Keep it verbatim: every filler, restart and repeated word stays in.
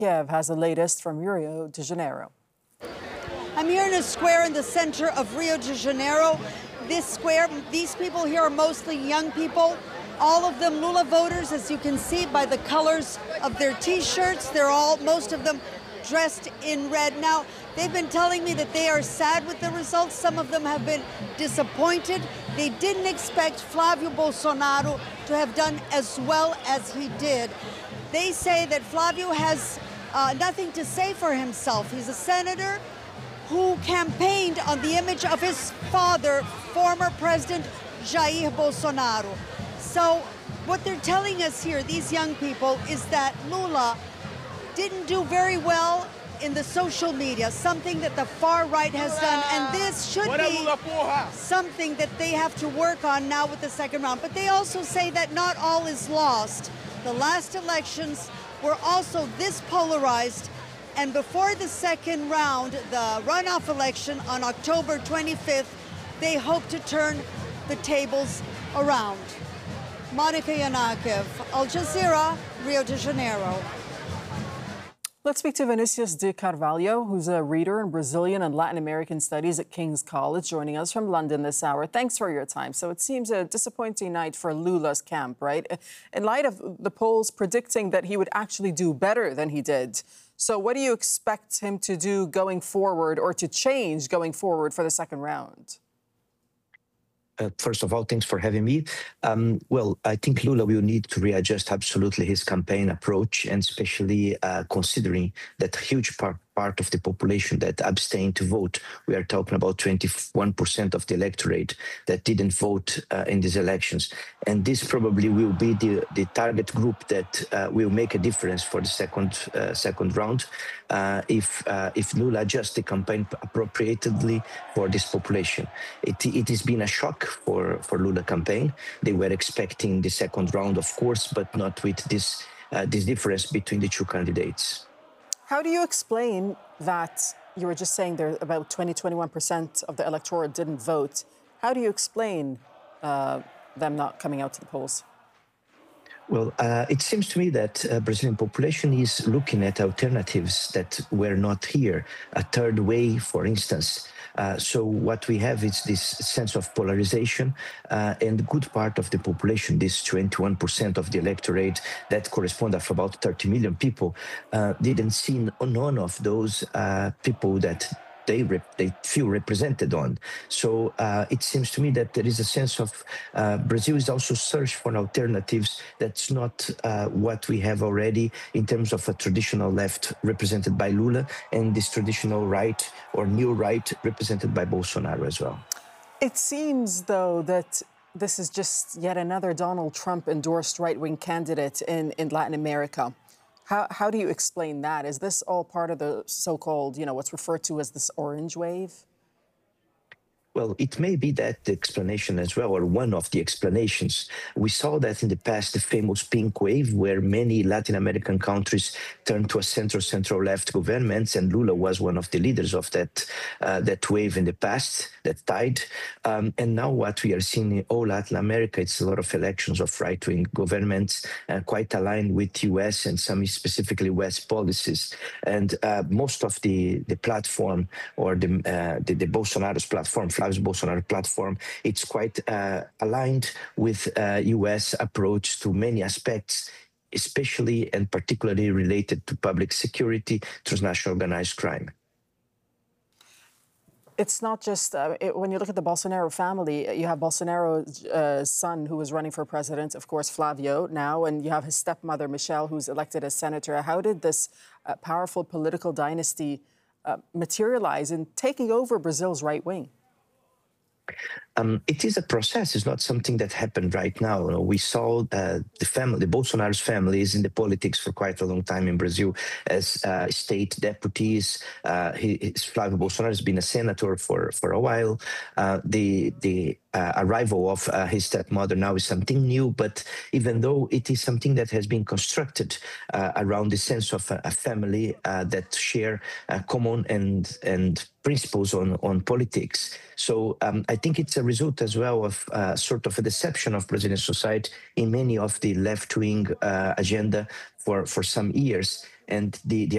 Kiev has the latest from Rio de Janeiro. I'm here in a square in the center of Rio de Janeiro. This square, these people here are mostly young people. All of them Lula voters, as you can see by the colors of their T-shirts. They're all, most of them dressed in red. Now, they've been telling me that they are sad with the results. Some of them have been disappointed. They didn't expect Flavio Bolsonaro to have done as well as he did. They say that Flavio has uh, nothing to say for himself. He's a senator who campaigned on the image of his father, former President Jair Bolsonaro. So what they're telling us here, these young people, is that Lula didn't do very well in the social media, something that the far right has done, and this should be something that they have to work on now with the second round. But they also say that not all is lost. The last elections were also this polarized, and before the second round, the runoff election on October twenty-fifth, they hope to turn the tables around. Monica Yanakev, Al Jazeera, Rio de Janeiro. Let's speak to Vinicius de Carvalho, who's a reader in Brazilian and Latin American studies at King's College, joining us from London this hour. Thanks for your time. So it seems a disappointing night for Lula's camp, right? In light of the polls predicting that he would actually do better than he did. So what do you expect him to do going forward, or to change going forward for the second round? Uh, first of all, thanks for having me. Um, well, I think Lula will need to readjust absolutely his campaign approach, and especially uh, considering that huge part, part of the population that abstained to vote. We are talking about twenty-one percent of the electorate that didn't vote uh, in these elections. And this probably will be the, the target group that uh, will make a difference for the second uh, second round uh, if uh, if Lula adjusts the campaign appropriately for this population. It, it has been a shock for, for Lula campaign. They were expecting the second round, of course, but not with this, uh, this difference between the two candidates. How do you explain that you were just saying there about twenty, twenty-one percent of the electorate didn't vote? How do you explain uh, them not coming out to the polls? Well, uh, it seems to me that uh, Brazilian population is looking at alternatives that were not here. A third way, for instance. Uh, so what we have is this sense of polarization, uh, and a good part of the population, this twenty-one percent of the electorate that correspond of about thirty million people, uh, didn't see none of those uh, people that They, rep they feel represented on. So uh, it seems to me that there is a sense of uh, Brazil is also search for alternatives that's not uh, what we have already in terms of a traditional left represented by Lula, and this traditional right or new right represented by Bolsonaro as well. It seems, though, that this is just yet another Donald Trump-endorsed right-wing candidate in, in Latin America. How, how do you explain that? Is this all part of the so-called, you know, what's referred to as this orange wave? Well, it may be that the explanation as well, or one of the explanations. We saw that in the past, the famous pink wave, where many Latin American countries turned to a center-central-left governments, and Lula was one of the leaders of that uh, that wave in the past, that tide. Um, and now what we are seeing in all Latin America, it's a lot of elections of right-wing governments, uh, quite aligned with U S and some specifically West policies. And uh, most of the, the platform, or the, uh, the, the Bolsonaro's platform, Flavio Bolsonaro platform, it's quite uh, aligned with uh, U S approach to many aspects, especially and particularly related to public security, transnational organized crime. It's not just, uh, it, when you look at the Bolsonaro family, you have Bolsonaro's uh, son who is running for president, of course, Flavio now, and you have his stepmother, Michelle, who's elected as senator. How did this uh, powerful political dynasty uh, materialize in taking over Brazil's right wing? Um, it is a process. It's not something that happened right now. You know, we saw uh, the family, the Bolsonaro's family is in the politics for quite a long time in Brazil as uh, state deputies. Uh, he, his, Flavio Bolsonaro has been a senator for, for a while. Uh, the the uh, arrival of uh, his stepmother now is something new, but even though it is something that has been constructed uh, around the sense of a, a family uh, that share uh, common and, and principles on, on politics. So um, I think it's a result as well of uh, sort of a deception of Brazilian society in many of the left-wing uh, agenda for, for some years. And the, the